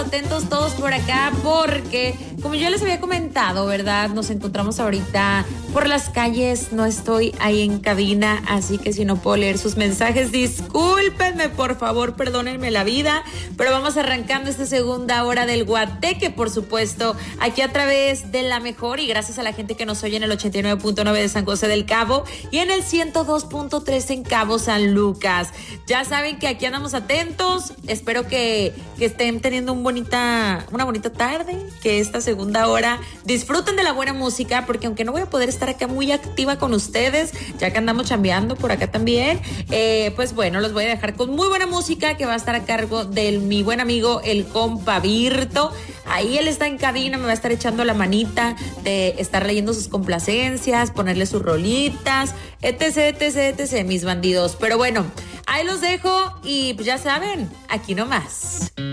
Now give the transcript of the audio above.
Atentos todos por acá porque, como yo les había comentado, ¿verdad? Nos encontramos ahorita por las calles, no estoy ahí en cabina, así que si no puedo leer sus mensajes, discúlpenme, por favor, perdónenme la vida, pero vamos arrancando esta segunda hora del Guateque, por supuesto, aquí a través de La Mejor y gracias a la gente que nos oye en el 89.9 de San José del Cabo y en el 102.3 en Cabo San Lucas. Ya saben que aquí andamos atentos, espero que estén teniendo una bonita tarde, que esta segunda hora disfruten de la buena música, porque aunque no voy a poder estar acá muy activa con ustedes, ya que andamos chambeando por acá también, pues bueno, los voy a dejar con muy buena música que va a estar a cargo de mi buen amigo el compa Virto. Ahí él está en cabina, me va a estar echando la manita de estar leyendo sus complacencias, ponerle sus rolitas, etc, mis bandidos. Pero bueno, ahí los dejo y pues ya saben, aquí nomás.